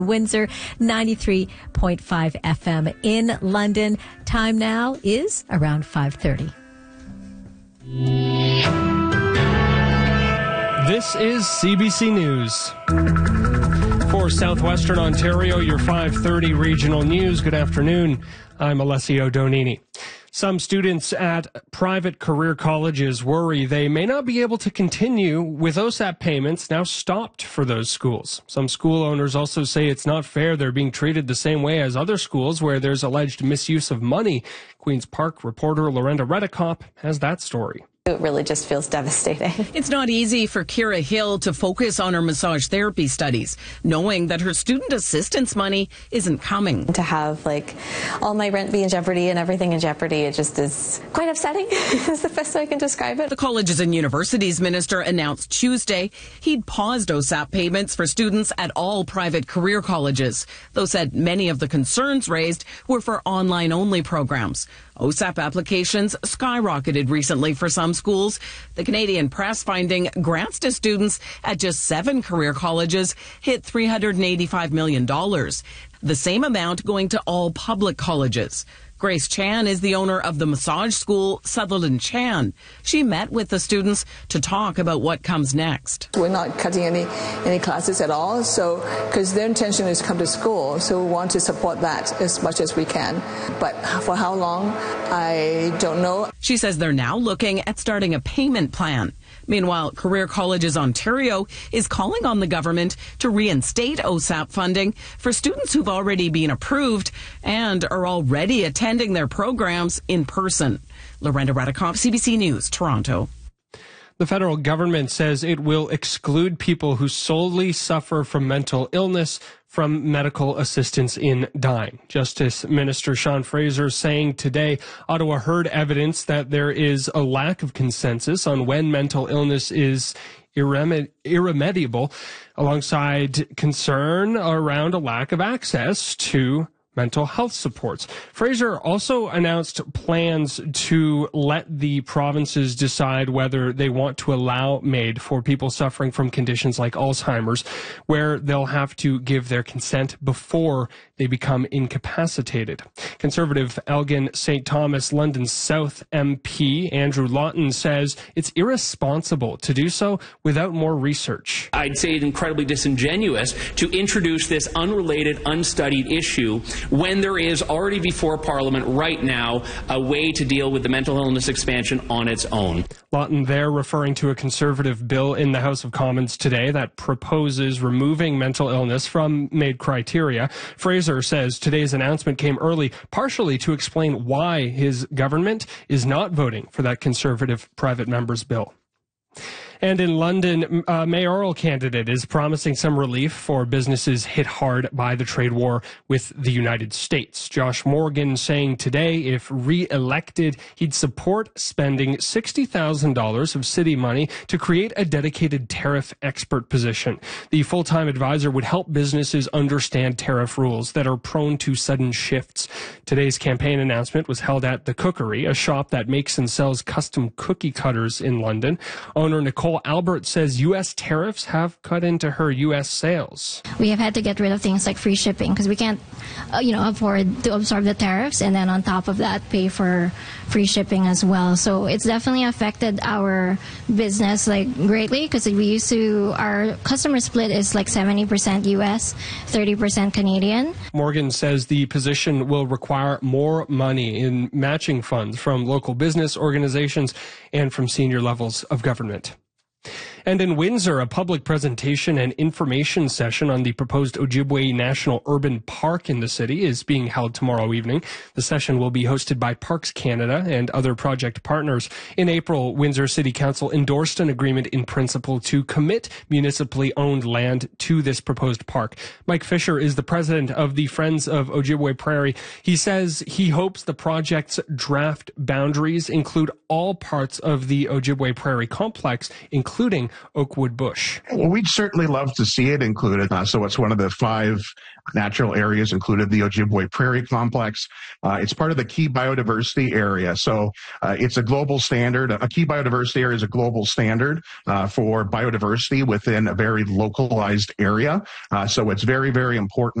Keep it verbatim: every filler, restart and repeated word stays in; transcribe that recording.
Windsor, ninety-three point five F M in London. Time now is around five thirty. This is C B C News. For Southwestern Ontario, your five thirty regional news. Good afternoon. I'm Alessio Donini. Some students at private career colleges worry they may not be able to continue with O S A P payments now stopped for those schools. Some school owners also say it's not fair they're being treated the same way as other schools where there's alleged misuse of money. Queen's Park reporter Lorenda Redekop has that story. It really just feels devastating. It's not easy for Kira Hill to focus on her massage therapy studies, knowing that her student assistance money isn't coming. To have like all my rent be in jeopardy and everything in jeopardy, it just is quite upsetting, is the best way I can describe it. The Colleges and Universities Minister announced Tuesday he'd paused O S A P payments for students at all private career colleges, though said many of the concerns raised were for online-only programs. O S A P applications skyrocketed recently for some schools. The Canadian Press finding grants to students at just seven career colleges hit three hundred eighty-five million dollars, the same amount going to all public colleges. Grace Chan is the owner of the massage school Sutherland Chan. She met with the students to talk about what comes next. We're not cutting any any classes at all, so because their intention is to come to school, so we want to support that as much as we can. But for how long, I don't know. She says they're now looking at starting a payment plan. Meanwhile, Career Colleges Ontario is calling on the government to reinstate O S A P funding for students who've already been approved and are already attending their programs in person. Lorenda Redekop, C B C News, Toronto. The federal government says it will exclude people who solely suffer from mental illness from medical assistance in dying. Justice Minister Sean Fraser saying today Ottawa heard evidence that there is a lack of consensus on when mental illness is irremed- irremediable, alongside concern around a lack of access to mental health supports. Fraser also announced plans to let the provinces decide whether they want to allow MAID for people suffering from conditions like Alzheimer's, where they'll have to give their consent before they become incapacitated. Conservative Elgin Saint Thomas London South M P Andrew Lawton says it's irresponsible to do so without more research. I'd say it's incredibly disingenuous to introduce this unrelated, unstudied issue when there is already before Parliament right now a way to deal with the mental illness expansion on its own. Lawton there referring to a Conservative bill in the House of Commons today that proposes removing mental illness from MAID criteria. Fraser says today's announcement came early, partially to explain why his government is not voting for that Conservative private member's bill. And in London, a mayoral candidate is promising some relief for businesses hit hard by the trade war with the United States. Josh Morgan saying today if re-elected, he'd support spending sixty thousand dollars of city money to create a dedicated tariff expert position. The full-time advisor would help businesses understand tariff rules that are prone to sudden shifts. Today's campaign announcement was held at The Cookery, a shop that makes and sells custom cookie cutters in London. Owner Nicole Albert says U S tariffs have cut into her U S sales. We have had to get rid of things like free shipping because we can't, uh, you know, afford to absorb the tariffs and then on top of that pay for free shipping as well. So it's definitely affected our business like greatly because we used to, our customer split is like seventy percent U S, thirty percent Canadian. Morgan says the position will require more money in matching funds from local business organizations and from senior levels of government. And in Windsor, a public presentation and information session on the proposed Ojibwe National Urban Park in the city is being held tomorrow evening. The session will be hosted by Parks Canada and other project partners. In April, Windsor City Council endorsed an agreement in principle to commit municipally owned land to this proposed park. Mike Fisher is the president of the Friends of Ojibwe Prairie. He says he hopes the project's draft boundaries include all parts of the Ojibwe Prairie complex, including Oakwood Bush. Well, we'd certainly love to see it included. Uh, so it's one of the five natural areas included, the Ojibwe Prairie Complex. Uh, it's part of the key biodiversity area. So uh, it's a global standard. A key biodiversity area is a global standard uh, for biodiversity within a very localized area. Uh, so it's very, very important